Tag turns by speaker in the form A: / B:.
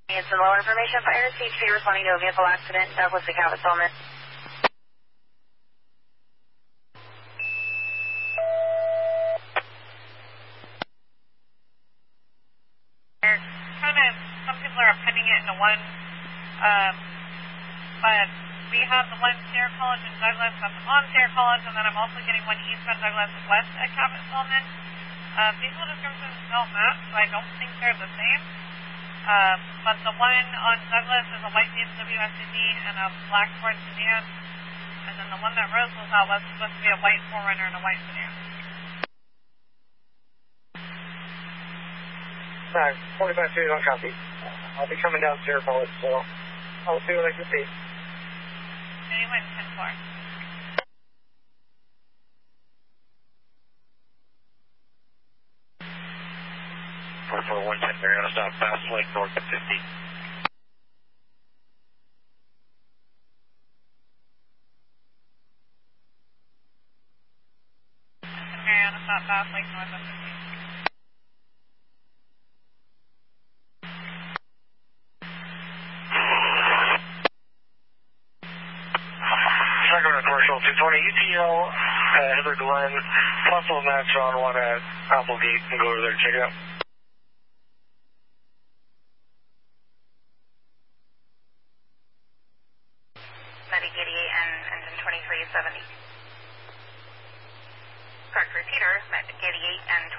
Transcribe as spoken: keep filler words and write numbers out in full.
A: Need some lower information. Fire C H P responding to a vehicle accident. Douglas and Cabot Solomon.
B: Kind of, some people are appending it into one, um, but we have the one Sierra College in Douglas that's on Sierra College, and then I'm also getting one eastbound Douglas west at Cabot Solomon. Uh, vehicle descriptions don't match, so I don't think they're the same. Uh, but the one on Douglas is a white B M W S U V and a black Ford sedan, and then the one that Rose was out was supposed to be a white four runner and a white sedan.
C: Alright, forty-five two, don't copy. I'll be coming down Sierra College, so I'll see what I can see.
B: Anyone, ten four.
D: four four one ten, they're going to stop fast lane north of fifty.
B: And Mariana stop fast lane north of fifty.
D: Sacramento Commercial two twenty E T L, uh, Heather Glenn, possible match on one at Applegate, and go over there and check it out.